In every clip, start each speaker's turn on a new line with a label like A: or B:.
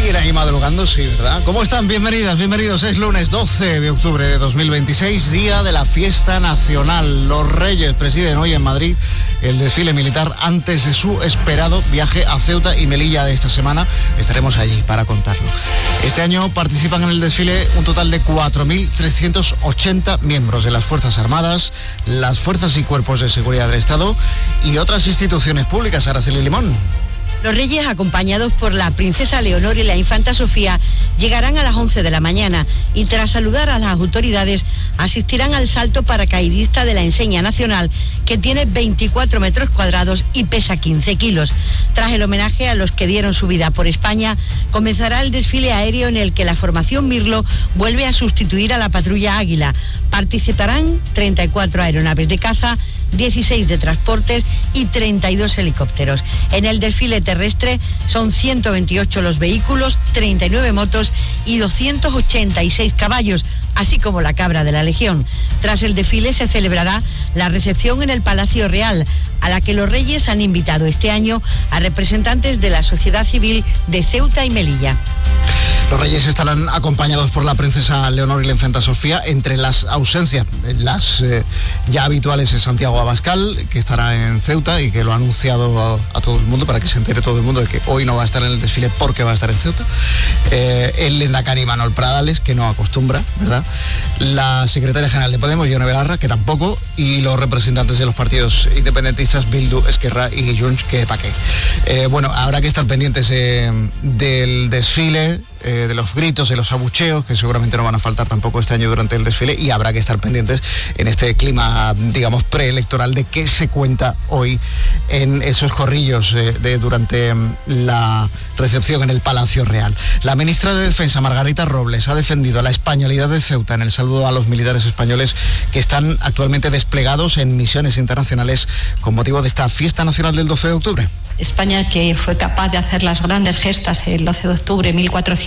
A: ¿Siguen ahí madrugando? Sí, ¿verdad? ¿Cómo están? Bienvenidas, bienvenidos. Es lunes 12 de octubre de 2026, día de la fiesta nacional. Los Reyes presiden hoy en Madrid el desfile militar antes de su esperado viaje a Ceuta y Melilla de esta semana. Estaremos allí para contarlo. Este año participan en el desfile un total de 4.380 miembros de las Fuerzas Armadas, las Fuerzas y Cuerpos de Seguridad del Estado y otras instituciones públicas. Araceli Limón.
B: Los Reyes, acompañados por la princesa Leonor y la infanta Sofía, llegarán a las 11 de la mañana y tras saludar a las autoridades asistirán al salto paracaidista de la enseña nacional, que tiene 24 metros cuadrados y pesa 15 kilos. Tras el homenaje a los que dieron su vida por España, comenzará el desfile aéreo en el que la formación Mirlo vuelve a sustituir a la patrulla Águila. Participarán 34 aeronaves de caza, 16 de transportes y 32 helicópteros. En el desfile terrestre son 128 los vehículos, 39 motos y 286 caballos, así como la cabra de la Legión. Tras el desfile se celebrará la recepción en el Palacio Real, a la que los Reyes han invitado este año a representantes de la sociedad civil de Ceuta y Melilla.
A: Los Reyes estarán acompañados por la princesa Leonor y la infanta Sofía. Entre las ausencias, las ya habituales, es Santiago Abascal, que estará en Ceuta y que lo ha anunciado a todo el mundo, para que se entere todo el mundo de que hoy no va a estar en el desfile porque va a estar en Ceuta. El lehendakari Manuel Pradales, que no acostumbra, ¿verdad? La secretaria general de Podemos, Yone Belarra, que tampoco, y los representantes de los partidos independentistas, Bildu, Esquerra y Junts, que pa' qué. Bueno, habrá que estar pendientes del desfile, de los gritos, de los abucheos, que seguramente no van a faltar tampoco este año durante el desfile, y habrá que estar pendientes en este clima, digamos, preelectoral, de qué se cuenta hoy en esos corrillos durante la recepción en el Palacio Real. La ministra de Defensa, Margarita Robles, ha defendido la españolidad de Ceuta en el saludo a los militares españoles que están actualmente desplegados en misiones internacionales con motivo de esta fiesta nacional del 12 de octubre.
C: España, que fue capaz de hacer las grandes gestas el 12 de octubre de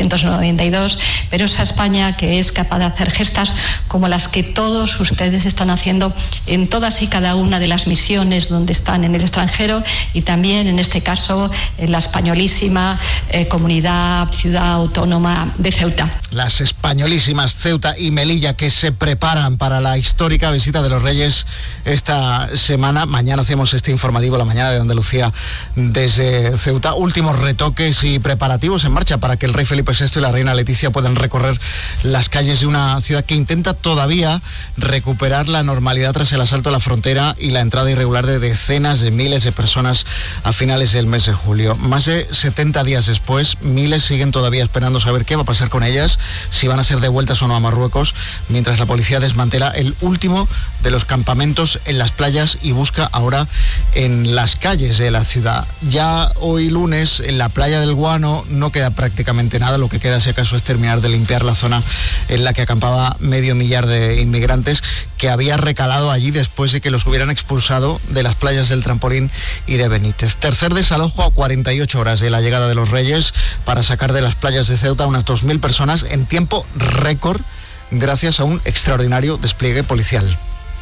C: 1492, pero esa España que es capaz de hacer gestas como las que todos ustedes están haciendo en todas y cada una de las misiones donde están en el extranjero, y también en este caso en la españolísima comunidad, ciudad autónoma de Ceuta.
A: Las españolísimas Ceuta y Melilla, que se preparan para la histórica visita de los Reyes esta semana. Mañana hacemos este informativo, la mañana de Andalucía, desde Ceuta. Últimos retoques y preparativos en marcha para que el rey Felipe VI y la reina Leticia puedan recorrer las calles de una ciudad que intenta todavía recuperar la normalidad tras el asalto a la frontera y la entrada irregular de decenas de miles de personas a finales del mes de julio. Más de 70 días después, miles siguen todavía esperando saber qué va a pasar con ellas, si van a ser devueltas o no a Marruecos, mientras la policía desmantela el último de los campamentos en las playas y busca ahora en las calles de la ciudad. Ya hoy lunes en la playa del Guano no queda prácticamente nada, lo que queda si acaso es terminar de limpiar la zona en la que acampaba medio millar de inmigrantes que había recalado allí después de que los hubieran expulsado de las playas del Trampolín y de Benítez. Tercer desalojo a 48 horas de la llegada de los Reyes para sacar de las playas de Ceuta unas 2.000 personas en tiempo récord, gracias a un extraordinario despliegue policial.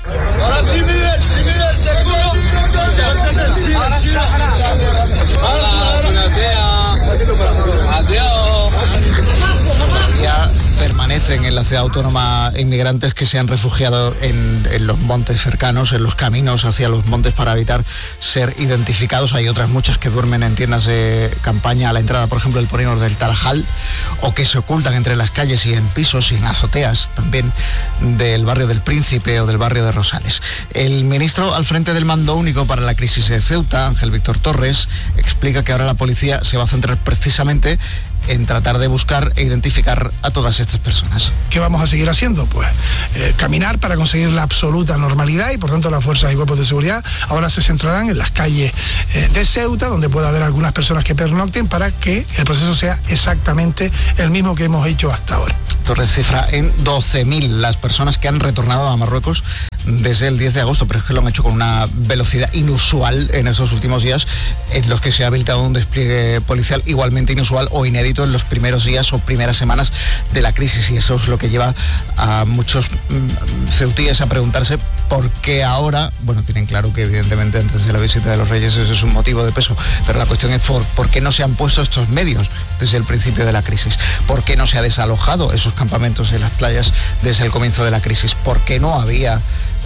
A: Todavía permanecen en la ciudad autónoma inmigrantes que se han refugiado en los montes cercanos, en los caminos hacia los montes para evitar ser identificados. Hay otras muchas que duermen en tiendas de campaña a la entrada, por ejemplo, del Polígono del Tarajal, o que se ocultan entre las calles y en pisos y en azoteas también del barrio del Príncipe o del barrio de Rosales. El ministro al frente del Mando Único para la crisis de Ceuta, Ángel Víctor Torres, explica que ahora la policía se va a centrar precisamente en tratar de buscar e identificar a todas estas personas.
D: ¿Qué vamos a seguir haciendo? Pues caminar para conseguir la absoluta normalidad, y por tanto las fuerzas y cuerpos de seguridad ahora se centrarán en las calles de Ceuta, donde pueda haber algunas personas que pernocten, para que el proceso sea exactamente el mismo que hemos hecho hasta ahora.
A: Torres cifra en 12.000 las personas que han retornado a Marruecos desde el 10 de agosto, pero es que lo han hecho con una velocidad inusual en esos últimos días, en los que se ha habilitado un despliegue policial igualmente inusual o inédito en los primeros días o primeras semanas de la crisis, y eso es lo que lleva a muchos ceutíes a preguntarse por qué ahora. Bueno, tienen claro que evidentemente antes de la visita de los Reyes ese es un motivo de peso, pero la cuestión es por qué no se han puesto estos medios desde el principio de la crisis, por qué no se ha desalojado esos campamentos en las playas desde el comienzo de la crisis, por qué no había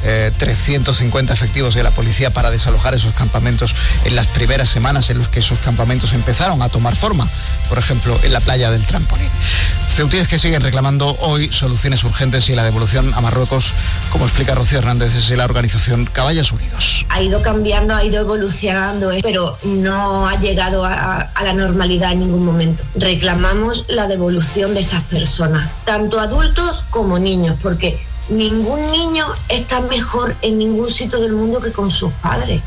A: 350 efectivos de la policía para desalojar esos campamentos en las primeras semanas en los que esos campamentos empezaron a tomar forma, por ejemplo en la playa del Trampolín. Ceutíes que siguen reclamando hoy soluciones urgentes y la devolución a Marruecos, como explica Rocío Hernández desde la organización Caballos Unidos.
E: Ha ido cambiando, ha ido evolucionando, pero no ha llegado a la normalidad en ningún momento. Reclamamos la devolución de estas personas, tanto adultos como niños, porque ningún niño está mejor en ningún sitio del mundo que con sus padres.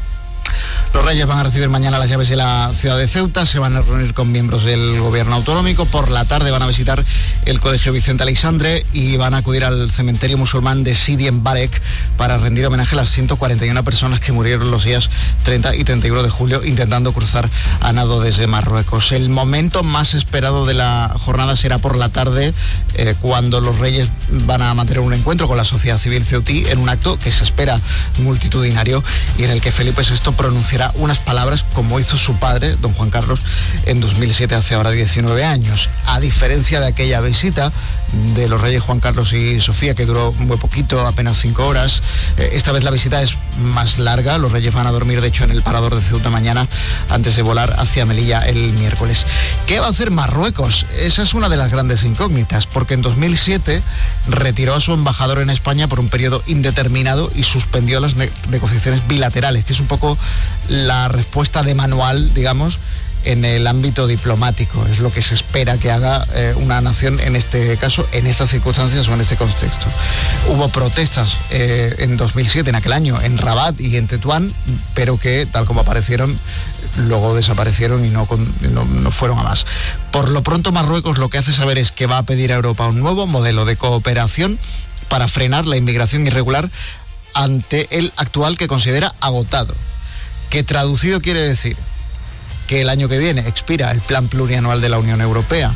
A: Los Reyes van a recibir mañana las llaves de la ciudad de Ceuta, se van a reunir con miembros del gobierno autonómico, por la tarde van a visitar el Colegio Vicente Aleixandre y van a acudir al cementerio musulmán de Sidi en Barek para rendir homenaje a las 141 personas que murieron los días 30 y 31 de julio intentando cruzar a nado desde Marruecos. El momento más esperado de la jornada será por la tarde, cuando los Reyes van a mantener un encuentro con la sociedad civil ceutí en un acto que se espera multitudinario y en el que Felipe VI pronunciará unas palabras como hizo su padre, don Juan Carlos, en 2007, hace ahora 19 años. A diferencia de aquella visita de los Reyes Juan Carlos y Sofía, que duró muy poquito, apenas 5 horas, esta vez la visita es más larga. Los Reyes van a dormir, de hecho, en el parador de Ceuta mañana antes de volar hacia Melilla el miércoles. ¿Qué va a hacer Marruecos? Esa es una de las grandes incógnitas, porque en 2007 retiró a su embajador en España por un periodo indeterminado y suspendió las negociaciones bilaterales, que es un poco la respuesta de manual, digamos, en el ámbito diplomático. Es lo que se espera que haga una nación en este caso, en estas circunstancias o en este contexto. Hubo protestas en 2007, en aquel año, en Rabat y en Tetuán, pero que, tal como aparecieron, luego desaparecieron y no fueron a más. Por lo pronto, Marruecos lo que hace saber es que va a pedir a Europa un nuevo modelo de cooperación para frenar la inmigración irregular ante el actual, que considera agotado. Que traducido quiere decir que el año que viene expira el plan plurianual de la Unión Europea,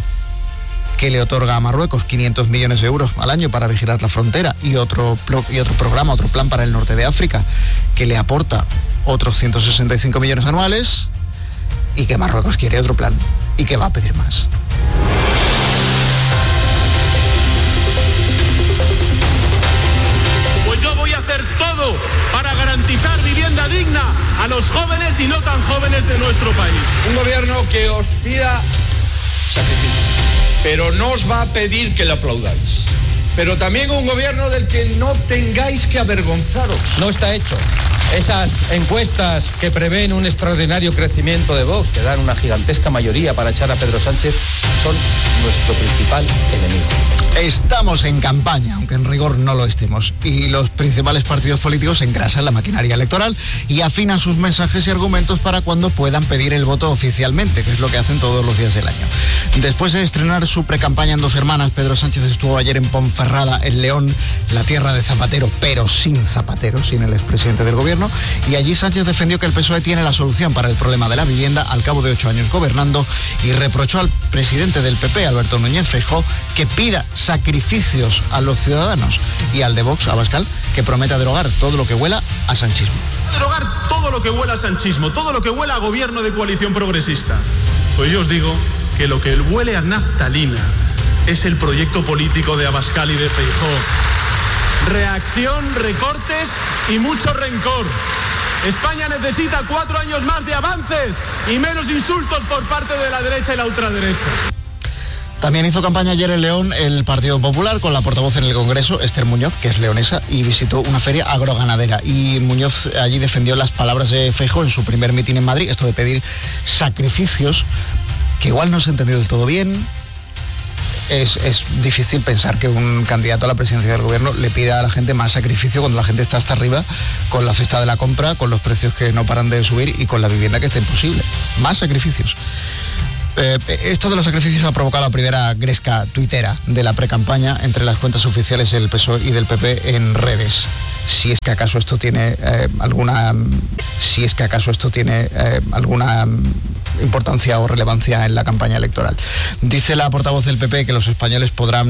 A: que le otorga a Marruecos 500 millones de euros al año para vigilar la frontera, y otro plan para el norte de África, que le aporta otros 165 millones anuales, y que Marruecos quiere otro plan y que va a pedir más.
F: Pues yo voy a hacer todo para garantizar vivienda digna a los jóvenes y no tan jóvenes de nuestro país.
G: Un gobierno que os pida sacrificio, pero no os va a pedir que le aplaudáis. Pero también un gobierno del que no tengáis que avergonzaros.
H: No está hecho. Esas encuestas que prevén un extraordinario crecimiento de Vox, que dan una gigantesca mayoría para echar a Pedro Sánchez, son nuestro principal enemigo.
A: Estamos en campaña, aunque en rigor no lo estemos, y los principales partidos políticos engrasan la maquinaria electoral y afinan sus mensajes y argumentos para cuando puedan pedir el voto oficialmente, que es lo que hacen todos los días del año. Después de estrenar su precampaña en Dos Hermanas, Pedro Sánchez estuvo ayer en Ponferrada, en León, la tierra de Zapatero, pero sin Zapatero, sin el expresidente del gobierno, y allí Sánchez defendió que el PSOE tiene la solución para el problema de la vivienda al cabo de 8 años gobernando, y reprochó al presidente del PP, Alberto Núñez Feijóo, que pida sacrificios a los ciudadanos, y al de Vox, Abascal, que prometa derogar todo lo que huela a sanchismo.
F: Derogar todo lo que huela a sanchismo, todo lo que huela a gobierno de coalición progresista. Pues yo os digo que lo que huele a naftalina es el proyecto político de Abascal y de Feijóo. Reacción, recortes y mucho rencor. España necesita 4 años más de avances y menos insultos por parte de la derecha y la ultraderecha.
A: También hizo campaña ayer en León el Partido Popular con la portavoz en el Congreso, Esther Muñoz, que es leonesa, y visitó una feria agroganadera. Y Muñoz allí defendió las palabras de Feijóo en su primer mitin en Madrid, esto de pedir sacrificios, que igual no se ha entendido del todo bien. Es difícil pensar que un candidato a la presidencia del gobierno le pida a la gente más sacrificio cuando la gente está hasta arriba con la cesta de la compra, con los precios que no paran de subir y con la vivienda que está imposible. Más sacrificios. Esto de los sacrificios ha provocado la primera gresca tuitera de la precampaña entre las cuentas oficiales del PSOE y del PP en redes. Si es que acaso esto tiene alguna importancia o relevancia en la campaña electoral. Dice la portavoz del PP que los españoles podrán